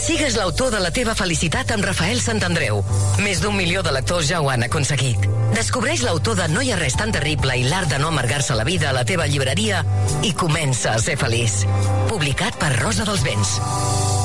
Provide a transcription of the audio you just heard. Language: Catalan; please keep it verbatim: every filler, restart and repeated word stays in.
Sigues l'autor de la teva felicitat amb Rafael Santandreu. Més d'un milió de lectors ja ho han aconseguit. Descobreix l'autor de No hi ha res tan terrible i l'art de no amargar-se la vida a la teva llibreria i comença a ser feliç. Publicat per Rosa dels Vents.